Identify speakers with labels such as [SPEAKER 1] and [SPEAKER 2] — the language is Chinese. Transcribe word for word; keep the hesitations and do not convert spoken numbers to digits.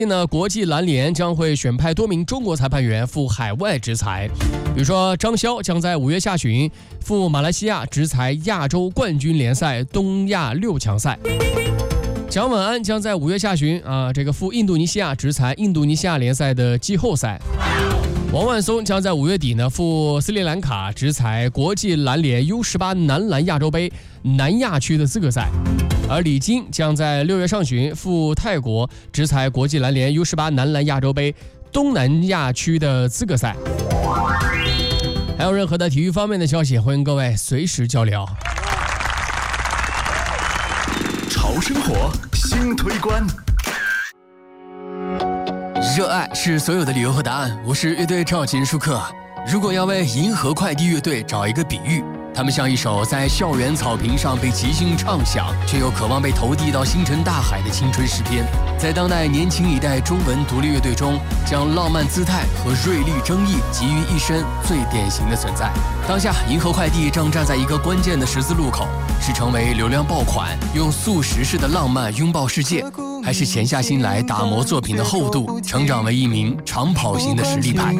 [SPEAKER 1] 呢，国际篮联将会选派多名中国裁判员赴海外执裁，比如说张潇将在五月下旬赴马来西亚执裁亚洲冠军联赛东亚六强赛，蒋晚安将在五月下旬啊这个赴印度尼西亚执裁印度尼西亚联赛的季后赛，王万松将在五月底呢赴斯里兰卡执裁国际篮联 U 十八 男篮亚洲杯南亚区的资格赛。而李晶将在六月上旬赴泰国执裁国际篮联 U 十八 男篮亚洲杯东南亚区的资格赛。还有任何的体育方面的消息，欢迎各位随时交流。
[SPEAKER 2] 潮生活新推关，
[SPEAKER 3] 热爱是所有的理由和答案。我是乐队赵琴舒克。如果要为银河快递乐队找一个比喻，他们像一首在校园草坪上被即兴唱响，却又渴望被投递到星辰大海的青春诗篇。在当代年轻一代中文独立乐队中，将浪漫姿态和锐利争议集于一身，最典型的存在。当下，银河快递正站在一个关键的十字路口，是成为流量爆款，用速食式的浪漫拥抱世界，还是潜下心来打磨作品的厚度，成长为一名长跑型的实力派？